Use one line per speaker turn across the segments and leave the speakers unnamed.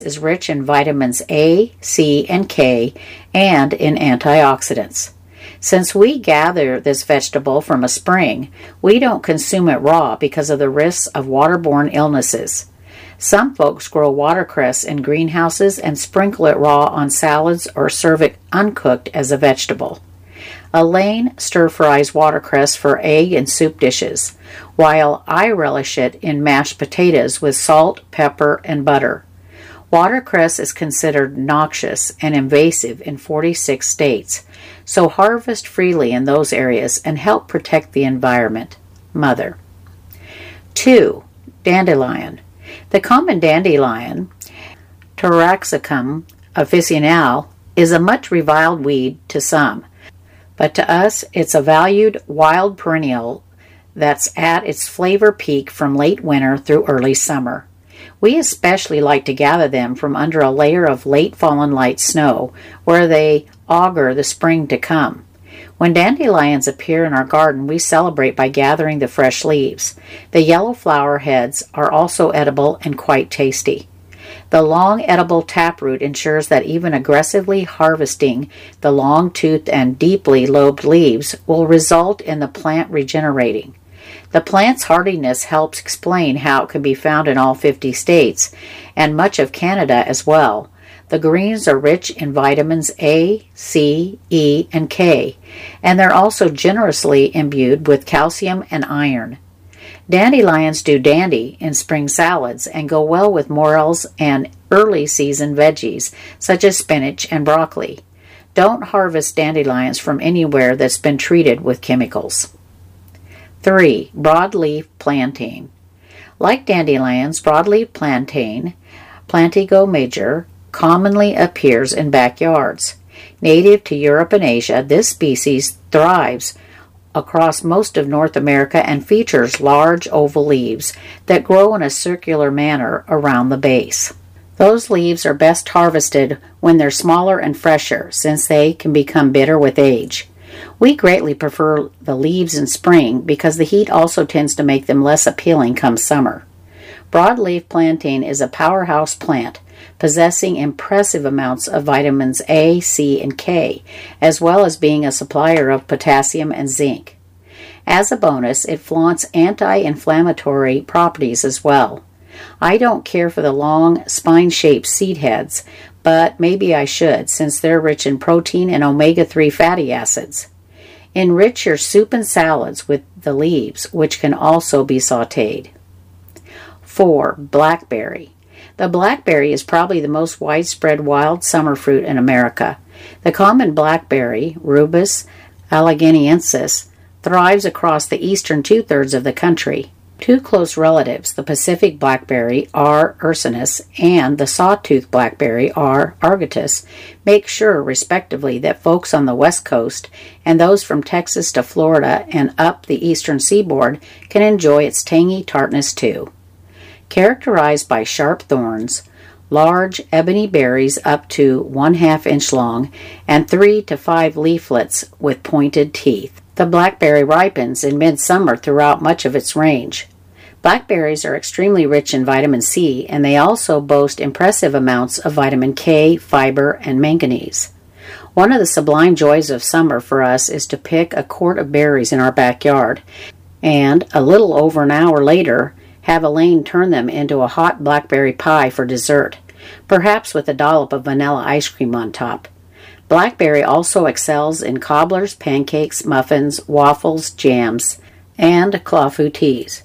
is rich in vitamins A, C, and K, and in antioxidants. Since we gather this vegetable from a spring, we don't consume it raw because of the risks of waterborne illnesses. Some folks grow watercress in greenhouses and sprinkle it raw on salads or serve it uncooked as a vegetable. Elaine stir-fries watercress for egg and soup dishes, while I relish it in mashed potatoes with salt, pepper, and butter. Watercress is considered noxious and invasive in 46 states, so harvest freely in those areas and help protect the environment. Mother. 2. Dandelion. The common dandelion, Taraxacum officinale, is a much reviled weed to some, but to us it's a valued wild perennial that's at its flavor peak from late winter through early summer. We especially like to gather them from under a layer of late fallen light snow, where they augur the spring to come. When dandelions appear in our garden, we celebrate by gathering the fresh leaves. The yellow flower heads are also edible and quite tasty. The long edible taproot ensures that even aggressively harvesting the long-toothed and deeply lobed leaves will result in the plant regenerating. The plant's hardiness helps explain how it can be found in all 50 states and much of Canada as well. The greens are rich in vitamins A, C, E, and K, and they're also generously imbued with calcium and iron. Dandelions do dandy in spring salads and go well with morels and early season veggies such as spinach and broccoli. Don't harvest dandelions from anywhere that's been treated with chemicals. 3. Broadleaf plantain. Like dandelions, broadleaf plantain, Plantigo major, commonly appears in backyards. Native to Europe and Asia, this species thrives across most of North America and features large oval leaves that grow in a circular manner around the base. Those leaves are best harvested when they're smaller and fresher, since they can become bitter with age. We greatly prefer the leaves in spring because the heat also tends to make them less appealing come summer. Broadleaf plantain is a powerhouse plant, possessing impressive amounts of vitamins A, C, and K, as well as being a supplier of potassium and zinc. As a bonus, it flaunts anti-inflammatory properties as well. I don't care for the long, spine-shaped seed heads, but maybe I should, since they're rich in protein and omega-3 fatty acids. Enrich your soup and salads with the leaves, which can also be sautéed. 4. Blackberry. The blackberry is probably the most widespread wild summer fruit in America. The common blackberry, Rubus alleghaniensis, thrives across the eastern two-thirds of the country. Two close relatives, the Pacific blackberry, R. ursinus, and the sawtooth blackberry, R. arbutus, make sure, respectively, that folks on the West Coast and those from Texas to Florida and up the eastern seaboard can enjoy its tangy tartness too. Characterized by sharp thorns, large ebony berries up to 1/2 inch long, and 3 to 5 leaflets with pointed teeth. The blackberry ripens in midsummer throughout much of its range. Blackberries are extremely rich in vitamin C, and they also boast impressive amounts of vitamin K, fiber, and manganese. One of the sublime joys of summer for us is to pick a quart of berries in our backyard, and a little over an hour later, have Elaine turn them into a hot blackberry pie for dessert, perhaps with a dollop of vanilla ice cream on top. Blackberry also excels in cobblers, pancakes, muffins, waffles, jams, and clafou teas.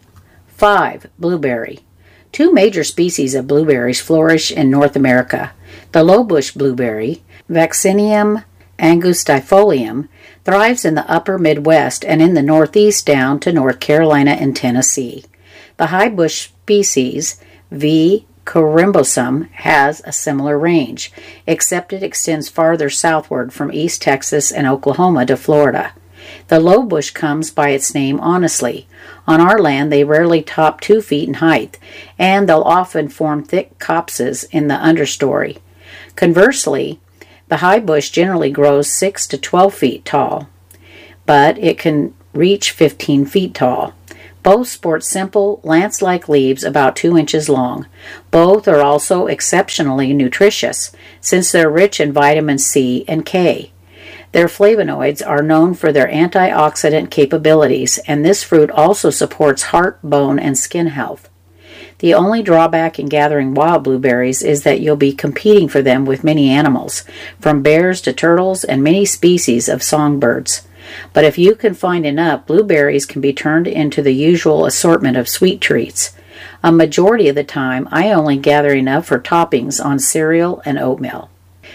5. Blueberry. Two major species of blueberries flourish in North America. The lowbush blueberry, Vaccinium angustifolium, thrives in the upper Midwest and in the Northeast down to North Carolina and Tennessee. The highbush species, V. corimbosum, has a similar range, except it extends farther southward from East Texas and Oklahoma to Florida. The lowbush comes by its name honestly. On our land, they rarely top 2 feet in height, and they'll often form thick copses in the understory. Conversely, the high bush generally grows 6 to 12 feet tall, but it can reach 15 feet tall. Both sport simple, lance-like leaves about 2 inches long. Both are also exceptionally nutritious, since they're rich in vitamin C and K. Their flavonoids are known for their antioxidant capabilities, and this fruit also supports heart, bone, and skin health. The only drawback in gathering wild blueberries is that you'll be competing for them with many animals, from bears to turtles and many species of songbirds. But if you can find enough, blueberries can be turned into the usual assortment of sweet treats. A majority of the time, I only gather enough for toppings on cereal and oatmeal.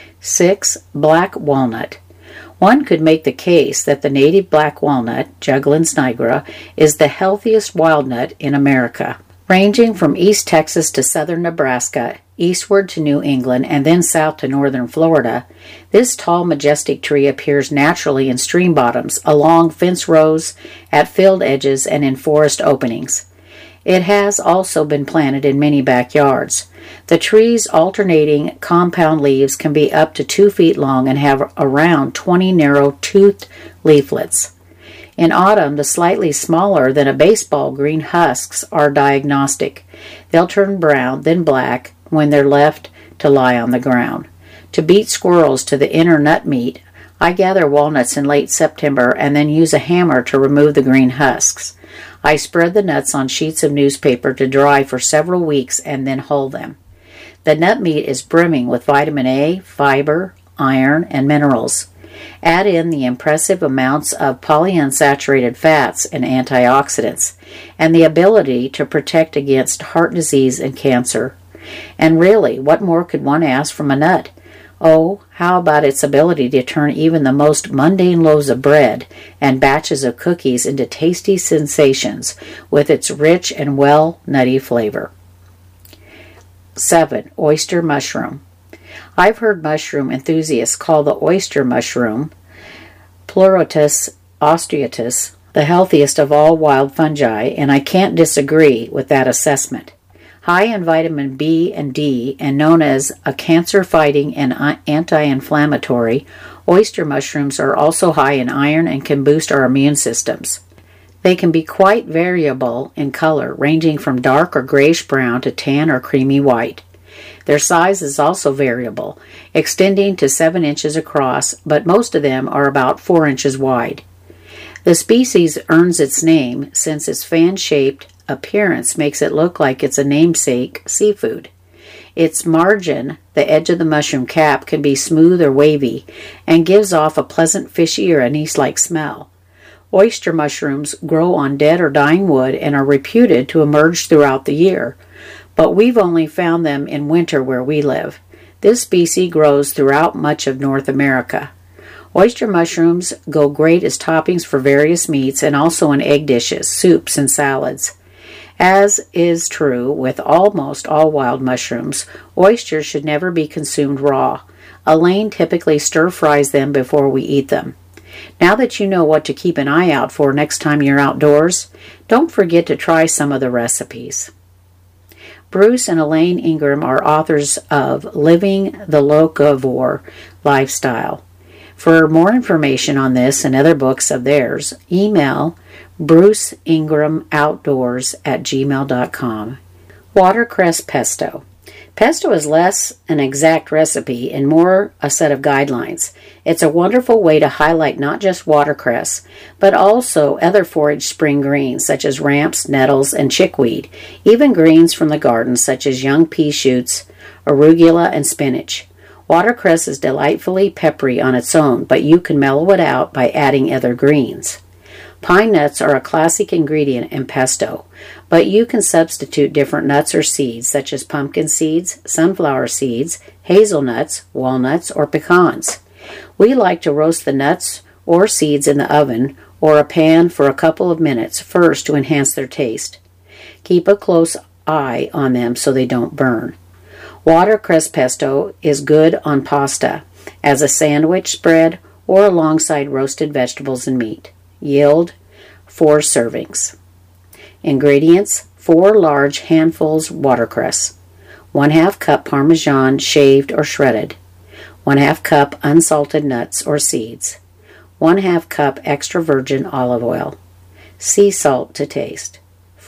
6. Black walnut. One could make the case that the native black walnut, Juglans nigra, is the healthiest wild nut in America. Ranging from East Texas to southern Nebraska, eastward to New England, and then south to northern Florida, this tall, majestic tree appears naturally in stream bottoms, along fence rows, at field edges, and in forest openings. It has also been planted in many backyards. The tree's alternating compound leaves can be up to 2 feet long and have around 20 narrow-toothed leaflets. In autumn, the slightly smaller than a baseball green husks are diagnostic. They'll turn brown, then black, when they're left to lie on the ground. To beat squirrels to the inner nut meat, I gather walnuts in late September and then use a hammer to remove the green husks. I spread the nuts on sheets of newspaper to dry for several weeks and then hull them. The nut meat is brimming with vitamin A, fiber, iron, and minerals. Add in the impressive amounts of polyunsaturated fats and antioxidants, and the ability to protect against heart disease and cancer. And really, what more could one ask from a nut? Oh, how about its ability to turn even the most mundane loaves of bread and batches of cookies into tasty sensations with its rich and nutty flavor. 7. Oyster mushroom. I've heard mushroom enthusiasts call the oyster mushroom, Pleurotus ostreatus, the healthiest of all wild fungi, and I can't disagree with that assessment. High in vitamin B and D and known as a cancer-fighting and anti-inflammatory, oyster mushrooms are also high in iron and can boost our immune systems. They can be quite variable in color, ranging from dark or grayish-brown to tan or creamy white. Their size is also variable, extending to 7 inches across, but most of them are about 4 inches wide. The species earns its name since its fan-shaped appearance makes it look like it's a namesake seafood. Its margin, the edge of the mushroom cap, can be smooth or wavy and gives off a pleasant fishy or anise-like smell. Oyster mushrooms grow on dead or dying wood and are reputed to emerge throughout the year, but we've only found them in winter where we live. This species grows throughout much of North America. Oyster mushrooms go great as toppings for various meats and also in egg dishes, soups, and salads. As is true with almost all wild mushrooms, oysters should never be consumed raw. Elaine typically stir-fries them before we eat them. Now that you know what to keep an eye out for next time you're outdoors, don't forget to try some of the recipes. Bruce and Elaine Ingram are authors of Living the Locavore Lifestyle. For more information on this and other books of theirs, email bruceingramoutdoors@gmail.com. Watercress pesto. Pesto is less an exact recipe and more a set of guidelines. It's a wonderful way to highlight not just watercress, but also other forage spring greens such as ramps, nettles, and chickweed, even greens from the garden such as young pea shoots, arugula, and spinach. Watercress is delightfully peppery on its own, but you can mellow it out by adding other greens. Pine nuts are a classic ingredient in pesto, but you can substitute different nuts or seeds such as pumpkin seeds, sunflower seeds, hazelnuts, walnuts, or pecans. We like to roast the nuts or seeds in the oven or a pan for a couple of minutes first to enhance their taste. Keep a close eye on them so they don't burn. Watercress pesto is good on pasta, as a sandwich spread, or alongside roasted vegetables and meat. Yield 4 servings. Ingredients: 4 large handfuls watercress, 1/2 cup Parmesan shaved or shredded, 1/2 cup unsalted nuts or seeds, 1/2 cup extra virgin olive oil, sea salt to taste.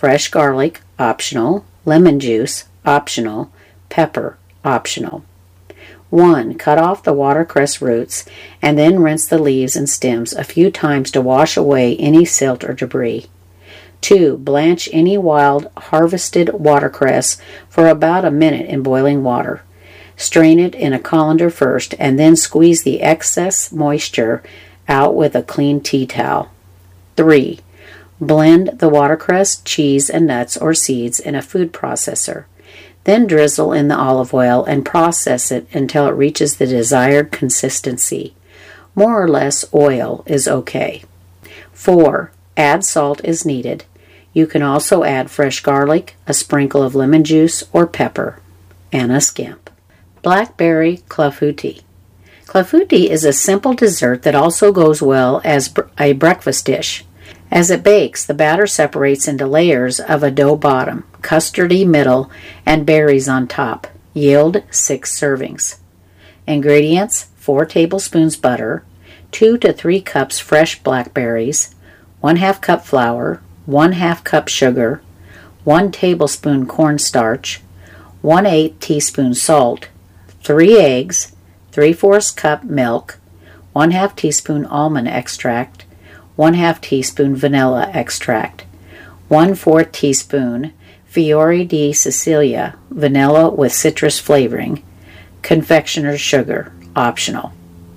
fresh garlic, optional, lemon juice, optional, pepper, optional. 1. Cut off the watercress roots and then rinse the leaves and stems a few times to wash away any silt or debris. 2. Blanch any wild harvested watercress for about a minute in boiling water. Strain it in a colander first and then squeeze the excess moisture out with a clean tea towel. 3. Blend the watercress, cheese, and nuts or seeds in a food processor. Then drizzle in the olive oil and process it until it reaches the desired consistency. More or less oil is okay. 4. Add salt as needed. You can also add fresh garlic, a sprinkle of lemon juice, or pepper, and a skimp. Blackberry clafouti. Clafouti is a simple dessert that also goes well as a breakfast dish. As it bakes, the batter separates into layers of a dough bottom, custardy middle, and berries on top. Yield 6 servings. Ingredients: 4 tablespoons butter, 2 to 3 cups fresh blackberries, 1/2 cup flour, 1/2 cup sugar, 1 tablespoon cornstarch, 1/8 teaspoon salt, 3 eggs, 3/4 cup milk, 1/2 teaspoon almond extract, 1/2 teaspoon vanilla extract, 1/4 teaspoon Fiori di Sicilia vanilla with citrus flavoring, confectioner's sugar, optional.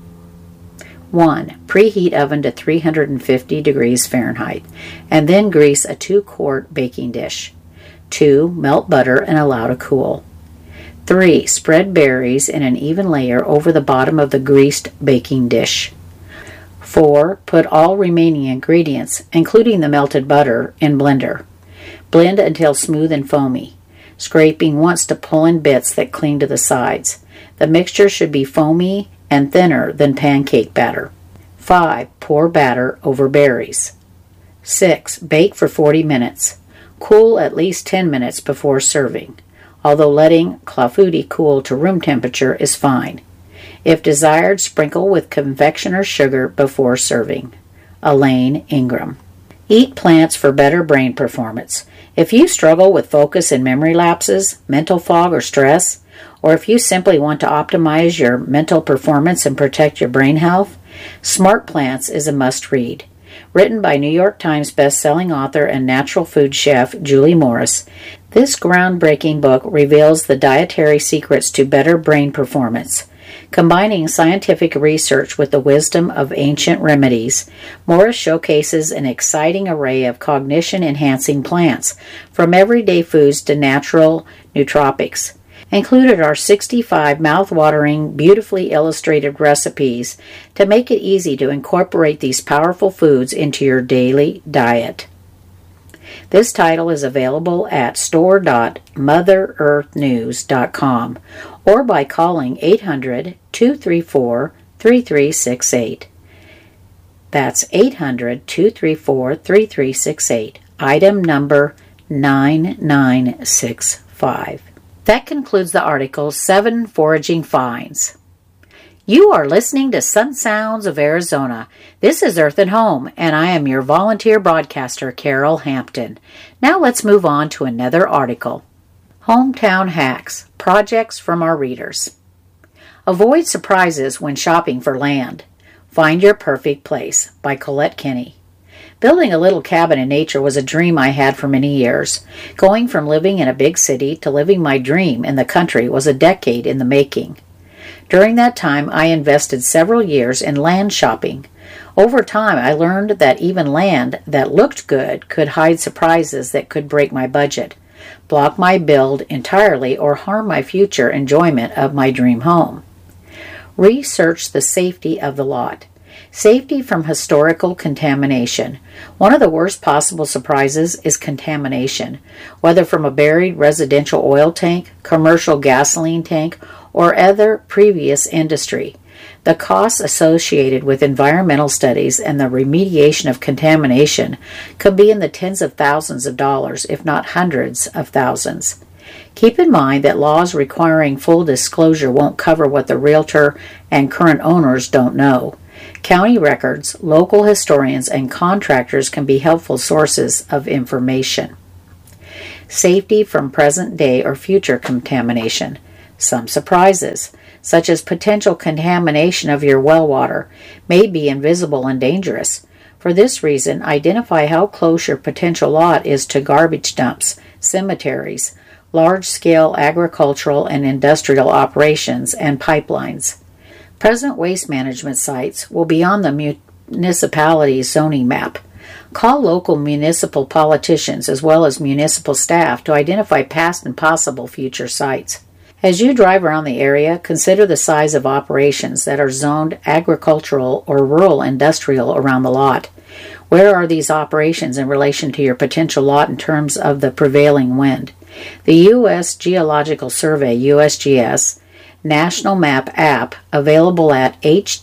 1. Preheat oven to 350 degrees Fahrenheit, and then grease a 2-quart baking dish. 2. Melt butter and allow to cool. 3. Spread berries in an even layer over the bottom of the greased baking dish. 4. Put all remaining ingredients, including the melted butter, in blender. Blend until smooth and foamy, scraping once to pull in bits that cling to the sides. The mixture should be foamy and thinner than pancake batter. 5. Pour batter over berries. 6. Bake for 40 minutes. Cool at least 10 minutes before serving, although letting clafouti cool to room temperature is fine. If desired, sprinkle with confectioner's sugar before serving. Elaine Ingram. Eat plants for better brain performance. If you struggle with focus and memory lapses, mental fog, or stress, or if you simply want to optimize your mental performance and protect your brain health, Smart Plants is a must-read. Written by New York Times best-selling author and natural food chef Julie Morris, this groundbreaking book reveals the dietary secrets to better brain performance. Combining scientific research with the wisdom of ancient remedies, Morris showcases an exciting array of cognition-enhancing plants, from everyday foods to natural nootropics. Included are 65 mouth-watering, beautifully illustrated recipes to make it easy to incorporate these powerful foods into your daily diet. This title is available at store.motherearthnews.com or by calling 800-234-3368. That's 800-234-3368. Item number 9965. That concludes the article, 7 Foraging Finds. You are listening to Sun Sounds of Arizona. This is Earth and Home, and I am your volunteer broadcaster, Carol Hampton. Now let's move on to another article. Hometown Hacks, Projects from Our Readers. Avoid surprises when shopping for land. Find Your Perfect Place, by Colette Kinney. Building a little cabin in nature was a dream I had for many years. Going from living in a big city to living my dream in the country was a decade in the making. During that time, I invested several years in land shopping. Over time, I learned that even land that looked good could hide surprises that could break my budget, block my build entirely, or harm my future enjoyment of my dream home. Research the safety of the lot. Safety from historical contamination. One of the worst possible surprises is contamination, whether from a buried residential oil tank, commercial gasoline tank, or other previous industry. The costs associated with environmental studies and the remediation of contamination could be in the tens of thousands of dollars, if not hundreds of thousands. Keep in mind that laws requiring full disclosure won't cover what the realtor and current owners don't know. County records, local historians, and contractors can be helpful sources of information. safety from present day or future contamination, some surprises, such as potential contamination of your well water, may be invisible and dangerous. For this reason, identify how close your potential lot is to garbage dumps, cemeteries, large-scale agricultural and industrial operations, and pipelines. Present waste management sites will be on the municipality's zoning map. Call local municipal politicians as well as municipal staff to identify past and possible future sites. As you drive around the area, consider the size of operations that are zoned agricultural or rural industrial around the lot. Where are these operations in relation to your potential lot in terms of the prevailing wind? The U.S. Geological Survey, USGS, National Map app, available at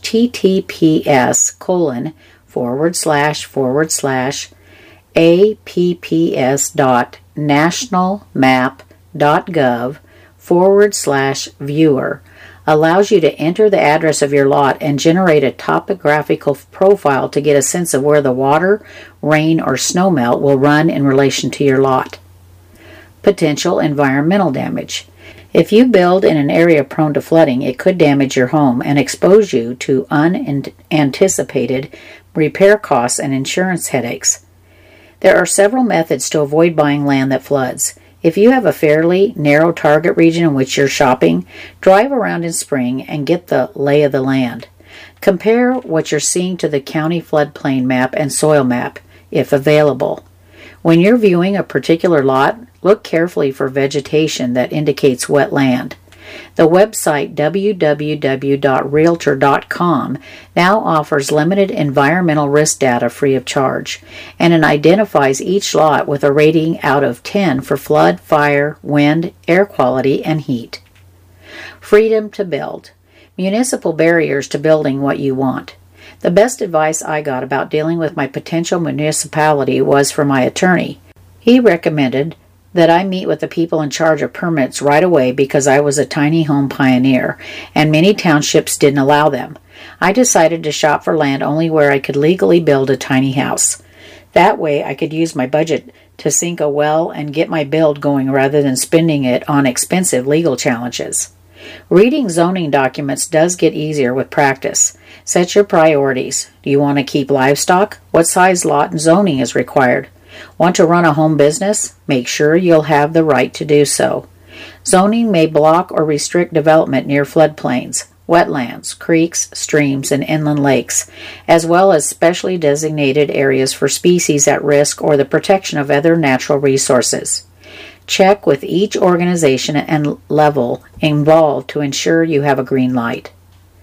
https://apps.nationalmap.gov/viewer, allows you to enter the address of your lot and generate a topographical profile to get a sense of where the water, rain, or snowmelt will run in relation to your lot. Potential environmental damage. If you build in an area prone to flooding, it could damage your home and expose you to unanticipated repair costs and insurance headaches. There are several methods to avoid buying land that floods. If you have a fairly narrow target region in which you're shopping, drive around in spring and get the lay of the land. Compare what you're seeing to the county floodplain map and soil map, if available. When you're viewing a particular lot, look carefully for vegetation that indicates wet land. The website www.realtor.com now offers limited environmental risk data free of charge, and it identifies each lot with a rating out of 10 for flood, fire, wind, air quality, and heat. Freedom to build. Municipal barriers to building what you want. The best advice I got about dealing with my potential municipality was from my attorney. He recommended that I meet with the people in charge of permits right away because I was a tiny home pioneer, and many townships didn't allow them. I decided to shop for land only where I could legally build a tiny house. That way I could use my budget to sink a well and get my build going rather than spending it on expensive legal challenges. Reading zoning documents does get easier with practice. Set your priorities. Do you want to keep livestock? What size lot and zoning is required? Want to run a home business? Make sure you'll have the right to do so. Zoning may block or restrict development near floodplains, wetlands, creeks, streams, and inland lakes, as well as specially designated areas for species at risk or the protection of other natural resources. Check with each organization and level involved to ensure you have a green light.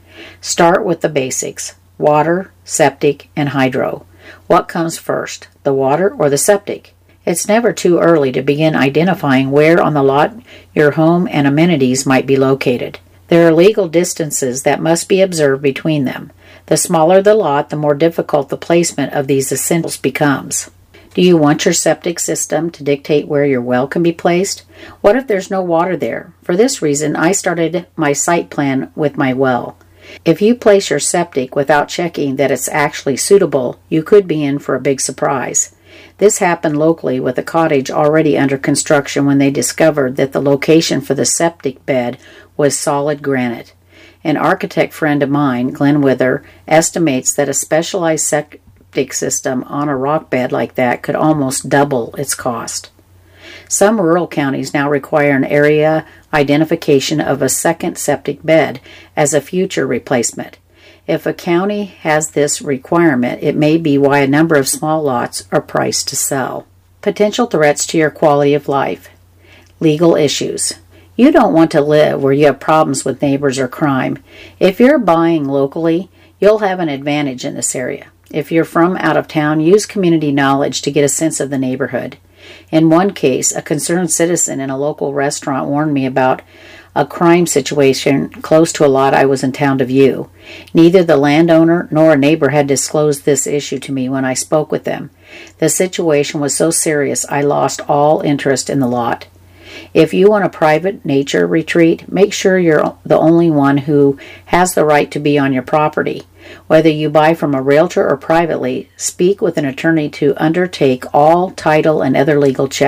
Start with the basics: water, septic, and hydro. What comes first, the water or the septic? It's never too early to begin identifying where on the lot your home and amenities might be located. There are legal distances that must be observed between them. The smaller the lot, the more difficult the placement of these essentials becomes. Do you want your septic system to dictate where your well can be placed? What if there's no water there? For this reason, I started my site plan with my well. If you place your septic without checking that it's actually suitable, you could be in for a big surprise. This happened locally with a cottage already under construction when they discovered that the location for the septic bed was solid granite. An architect friend of mine, Glenn Wither, estimates that a specialized septic system on a rock bed like that could almost double its cost. Some rural counties now require an area identification of a second septic bed as a future replacement. If a county has this requirement, it may be why a number of small lots are priced to sell. Potential threats to your quality of life. Legal issues. You don't want to live where you have problems with neighbors or crime. If you're buying locally, you'll have an advantage in this area. If you're from out of town, use community knowledge to get a sense of the neighborhood. In one case, a concerned citizen in a local restaurant warned me about a crime situation close to a lot I was in town to view. Neither the landowner nor a neighbor had disclosed this issue to me when I spoke with them. The situation was so serious I lost all interest in the lot. If you want a private nature retreat, make sure you're the only one who has the right to be on your property. Whether you buy from a realtor or privately, speak with an attorney to undertake all title and other legal checks.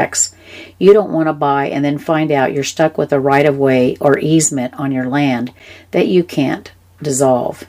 You don't want to buy and then find out you're stuck with a right-of-way or easement on your land that you can't dissolve.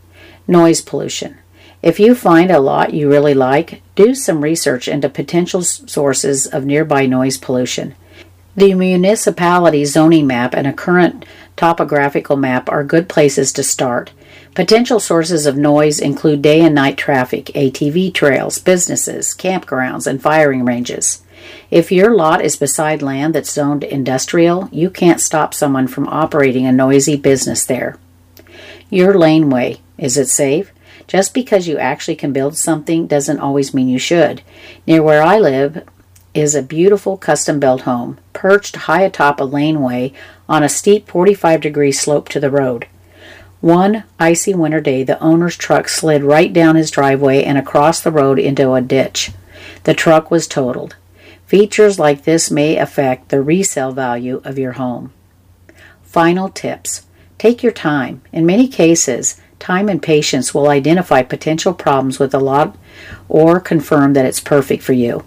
Noise pollution. If you find a lot you really like, do some research into potential sources of nearby noise pollution. The municipality zoning map and a current topographical map are good places to start. Potential sources of noise include day and night traffic, ATV trails, businesses, campgrounds, and firing ranges. If your lot is beside land that's zoned industrial, you can't stop someone from operating a noisy business there. Your laneway. Is it safe? Just because you actually can build something doesn't always mean you should. Near where I live is a beautiful custom-built home, perched high atop a laneway on a steep 45-degree slope to the road. One icy winter day, the owner's truck slid right down his driveway and across the road into a ditch. The truck was totaled. Features like this may affect the resale value of your home. Final tips. Take your time. In many cases, time and patience will identify potential problems with a lot or confirm that it's perfect for you.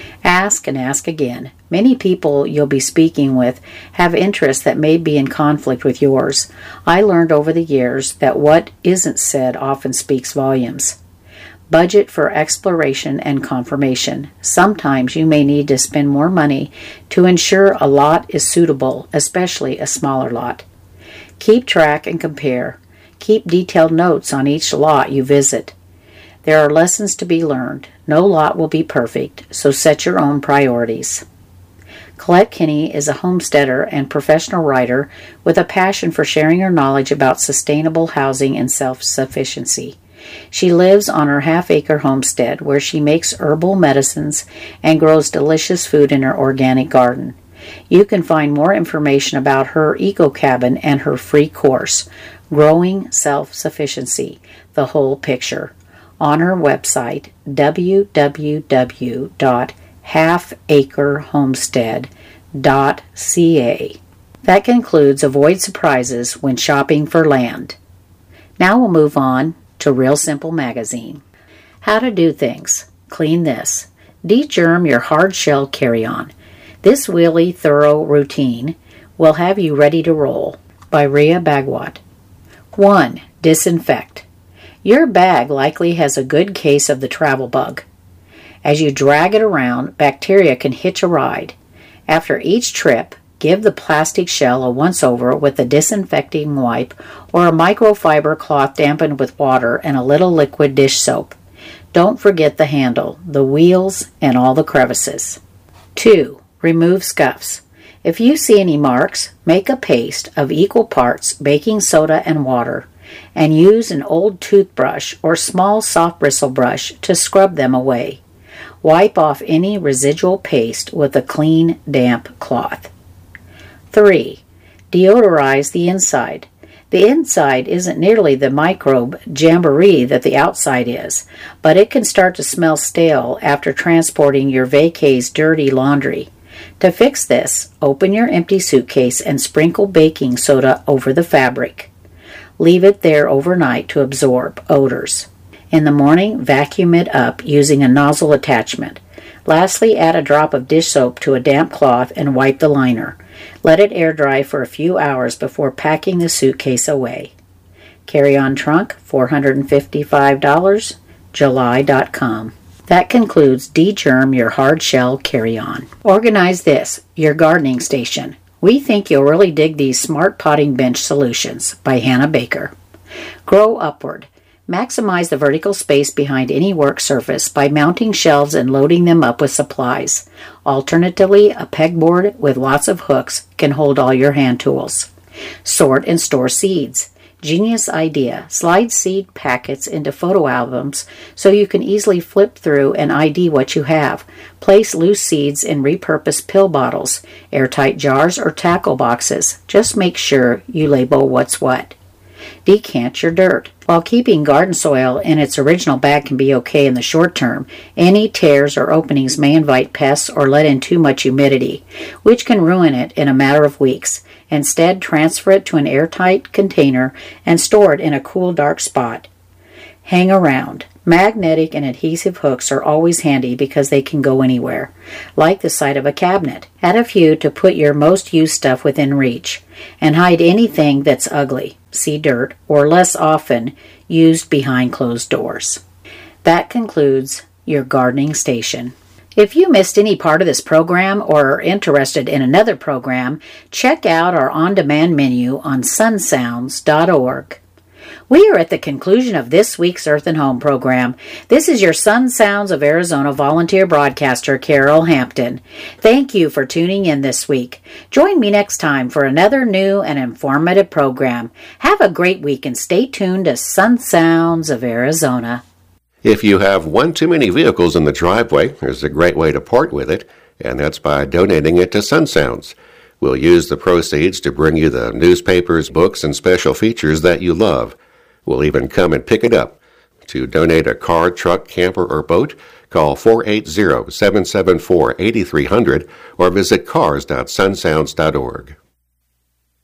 Ask and ask again. Many people you'll be speaking with have interests that may be in conflict with yours. I learned over the years that what isn't said often speaks volumes. Budget for exploration and confirmation. Sometimes you may need to spend more money to ensure a lot is suitable, especially a smaller lot. Keep track and compare. Keep detailed notes on each lot you visit. There are lessons to be learned. No lot will be perfect, so set your own priorities. Colette Kinney is a homesteader and professional writer with a passion for sharing her knowledge about sustainable housing and self-sufficiency. She lives on her half-acre homestead where she makes herbal medicines and grows delicious food in her organic garden. You can find more information about her eco cabin and her free course, Growing Self-Sufficiency, the Whole Picture, on her website, www.halfacrehomestead.ca. That concludes Avoid Surprises when shopping for land. Now we'll move on to Real Simple Magazine. How to do things. Clean this. De-germ your hard shell carry-on. This really thorough routine will have you ready to roll. By Rhea Bhagwat. 1. Disinfect. Your bag likely has a good case of the travel bug. As you drag it around, bacteria can hitch a ride. After each trip, give the plastic shell a once-over with a disinfecting wipe or a microfiber cloth dampened with water and a little liquid dish soap. Don't forget the handle, the wheels, and all the crevices. 2. Remove scuffs. If you see any marks, make a paste of equal parts baking soda and water, and use an old toothbrush or small soft bristle brush to scrub them away. Wipe off any residual paste with a clean, damp cloth. 3. Deodorize the inside. The inside isn't nearly the microbe jamboree that the outside is, but it can start to smell stale after transporting your vacay's dirty laundry. To fix this, open your empty suitcase and sprinkle baking soda over the fabric. Leave it there overnight to absorb odors. In the morning, vacuum it up using a nozzle attachment. Lastly, add a drop of dish soap to a damp cloth and wipe the liner. Let it air dry for a few hours before packing the suitcase away. Carry-on trunk, $455, July.com. That concludes De-Germ Your Hard Shell Carry-On. Organize this, your gardening station. We think you'll really dig these smart potting bench solutions by Hannah Baker. Grow upward. Maximize the vertical space behind any work surface by mounting shelves and loading them up with supplies. Alternatively, a pegboard with lots of hooks can hold all your hand tools. Sort and store seeds. Genius idea. Slide seed packets into photo albums so you can easily flip through and ID what you have. Place loose seeds in repurposed pill bottles, airtight jars, or tackle boxes. Just make sure you label what's what. Decant your dirt. While keeping garden soil in its original bag can be okay in the short term, any tears or openings may invite pests or let in too much humidity, which can ruin it in a matter of weeks. Instead, transfer it to an airtight container and store it in a cool, dark spot. Hang around. Magnetic and adhesive hooks are always handy because they can go anywhere, like the side of a cabinet. Add a few to put your most used stuff within reach, and hide anything that's ugly, see dirt, or less often used behind closed doors. That concludes your gardening station. If you missed any part of this program or are interested in another program, check out our on-demand menu on sunsounds.org. We are at the conclusion of this week's Earth and Home program. This is your Sun Sounds of Arizona volunteer broadcaster, Carol Hampton. Thank you for tuning in this week. Join me next time for another new and informative program. Have a great week and stay tuned to Sun Sounds of Arizona.
If you have one too many vehicles in the driveway, there's a great way to part with it, and that's by donating it to Sun Sounds. We'll use the proceeds to bring you the newspapers, books, and special features that you love. We'll even come and pick it up. To donate a car, truck, camper, or boat, call 480-774-8300 or visit cars.sunsounds.org.